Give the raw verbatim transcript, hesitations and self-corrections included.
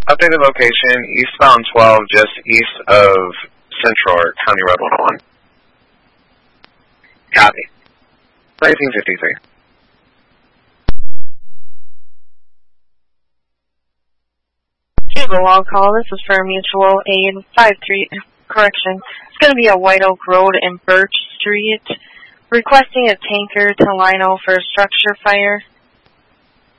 Updated location, eastbound twelve, just east of Central, or County Road one oh one. Copy. nineteen fifty-three. Table wall call, this is for mutual aid, five three, correction. It's going to be a White Oak Road and Birch Street. Requesting a tanker to Lino for a structure fire.